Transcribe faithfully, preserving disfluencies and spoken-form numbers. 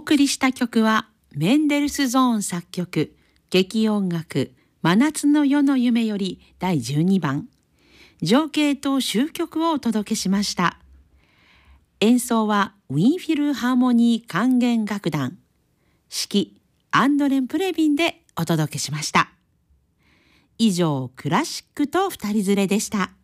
送りした曲はメンデルスゾーン作曲、劇音楽真夏の夜の夢よりだいじゅうにばん、情景と終曲をお届けしました。演奏はウィーンフィルハーモニー管弦楽団、指揮アンドレン・プレビンでお届けしました。以上、クラシックと二人連れでした。